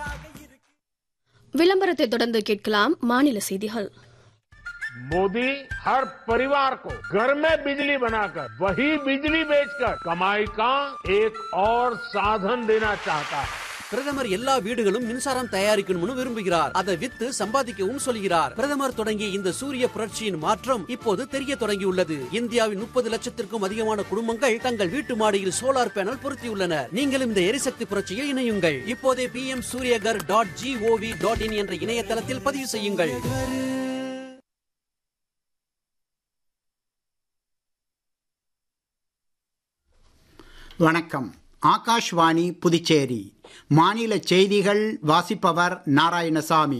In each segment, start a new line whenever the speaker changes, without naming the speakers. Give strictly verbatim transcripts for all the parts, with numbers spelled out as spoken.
விளம்பரத்தை தொடர்ந்து கேட்கலாம் மாநில செய்திகள்.
मोदी हर परिवार को घर में बिजली बनाकर वही बिजली बेचकर कमाई का एक और साधन देना चाहता है.
பிரதமர் எல்லா வீடுகளும் மின்சாரம் தயாரிக்கணும்னு விரும்புகிறார். அதை வித்து சம்பாதிக்கவும் சொல்கிறார். பிரதமர் தொடங்கிய இந்த சூரிய புரட்சியின் மாற்றம் இப்போது தெரிய தொடங்கியுள்ளது. இந்தியாவின் முப்பது லட்சத்திற்கும் அதிகமான குடும்பங்கள் தங்கள் வீட்டு மாடியில் சோலார் பேனல் பொருத்தியுள்ளனர். நீங்களும் இந்த எரிசக்தி புரட்சியில் இணையுங்கள். இப்போதே B M Surya Ghar dot gov dot in என்ற இணையதளத்தில் பதிவு செய்யுங்கள்.
வணக்கம். ஆகாஷ்வாணி புதுச்சேரி மாநில செய்திகள். வாசிப்பவர் நாராயணசாமி.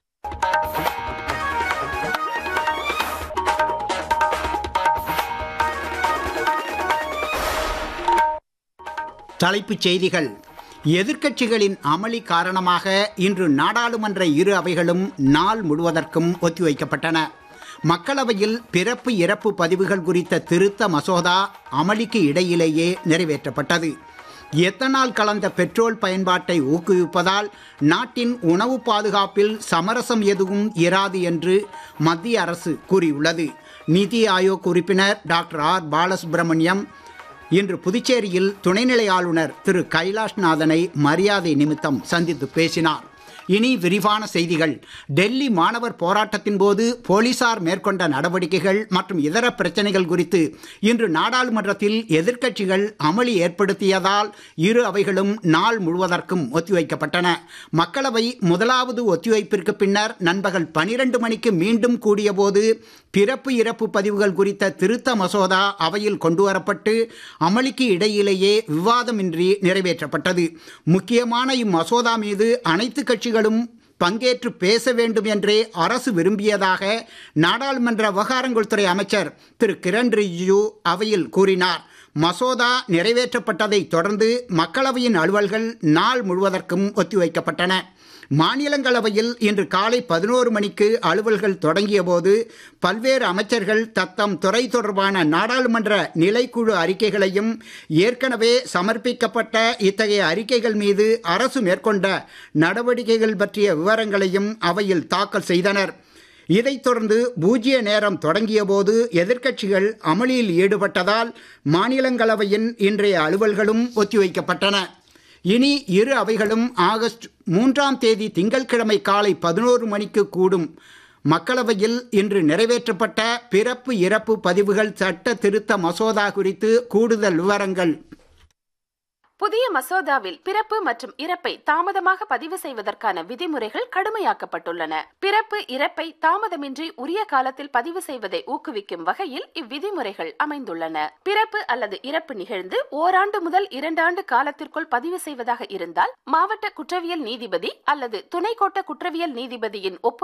தலைப்புச் செய்திகள். எதிர்க்கட்சிகளின் அமளி காரணமாக இன்று நாடாளுமன்ற இரு அவைகளும் நாள் முழுவதற்கும் ஒத்திவைக்கப்பட்டன. மக்களவையில் பிறப்பு இறப்பு பதிவுகள் குறித்த திருத்த மசோதா அமளிக்கு இடையிலேயே நிறைவேற்றப்பட்டது. எத்தனால் கலந்த பெட்ரோல் பயன்பாட்டை ஊக்குவிப்பதால் நாட்டின் உணவு பாதுகாப்பில் சமரசம் எதுவும் இராது என்று மத்திய அரசு கூறியுள்ளது. நிதி ஆயோக் உறுப்பினர் டாக்டர் ஆர் பாலசுப்ரமணியம் இன்று புதுச்சேரியில் துணைநிலை ஆளுநர் திரு கைலாஷ்நாதனை மரியாதை நிமித்தம் சந்தித்து பேசினார். இனி விரிவான செய்திகள். டெல்லி மாணவர் போராட்டத்தின் போது போலீசார் மேற்கொண்ட நடவடிக்கைகள் மற்றும் இதர பிரச்சனைகள் குறித்து இன்று நாடாளுமன்றத்தில் எதிர்க்கட்சிகள் அமளி ஏற்படுத்தியதால் இரு அவைகளும் நாள் முழுவதற்கும் ஒத்திவைக்கப்பட்டன. மக்களவை முதலாவது ஒத்திவைப்பிற்கு பின்னர் நண்பகல் பனிரெண்டு மணிக்கு மீண்டும் கூடிய போது பிறப்பு இறப்பு பதிவுகள் குறித்த திருத்த மசோதா அவையில் கொண்டுவரப்பட்டு அமளிக்கு இடையிலேயே விவாதமின்றி நிறைவேற்றப்பட்டது. முக்கியமான இம்மசோதா மீது அனைத்து கட்சிகளும் பங்கேற்று பேச வேண்டும் என்றே அரசு விரும்பியதாக நாடாளுமன்ற விவகாரங்கள் துறை அமைச்சர் திரு கிரண் ரிஜிஜு அவையில் கூறினார். மசோதா நிறைவேற்றப்பட்டதை தொடர்ந்து மக்களவையின் அலுவல்கள் நாள் முழுவதற்கும் ஒத்திவைக்கப்பட்டன. மாநிலங்களவையில் இன்று காலை பதினோரு மணிக்கு அலுவல்கள் தொடங்கிய போது பல்வேறு அமைச்சர்கள் தத்தம் துறை தொடர்பான நாடாளுமன்ற நிலைக்குழு அறிக்கைகளையும் ஏற்கனவே சமர்ப்பிக்கப்பட்ட இத்தகைய அறிக்கைகள் மீது அரசு மேற்கொண்ட நடவடிக்கைகள் பற்றிய விவரங்களையும் அவையில் தாக்கல் செய்தனர். இதைத் தொடர்ந்து பூஜ்ய நேரம் தொடங்கிய போது எதிர்க்கட்சிகள் அமளியில் ஈடுபட்டதால் மாநிலங்களவையின் இன்றைய அலுவல்களும் ஒத்திவைக்கப்பட்டன. இனி இரு அவைகளும் ஆகஸ்ட் மூன்றாம் தேதி திங்கட்கிழமை காலை பதினோரு மணிக்கு கூடும். மக்களவையில் இன்று நிறைவேற்றப்பட்ட பிறப்பு இறப்பு பதிவுகள் சட்ட திருத்த மசோதா குறித்து கூடுதல் விவரங்கள்.
புதிய மசோதாவில் பிறப்பு மற்றும் இறப்பை தாமதமாக பதிவு செய்வதற்கான விதிமுறைகள் கடுமையாக்கப்பட்டுள்ளன. பிறப்பு இறப்பை தாமதமின்றி உரிய காலத்தில் பதிவு செய்வதை ஊக்குவிக்கும் வகையில் இவ்விதிமுறைகள் அமைந்துள்ளன. பிறப்பு அல்லது இறப்பு நிகழ்ந்து ஓராண்டு முதல் இரண்டாண்டு காலத்திற்குள் பதிவு செய்வதாக இருந்தால் மாவட்ட குற்றவியல் நீதிபதி அல்லது துணை கோட்ட குற்றவியல் நீதிபதியின் ஒப்புதல்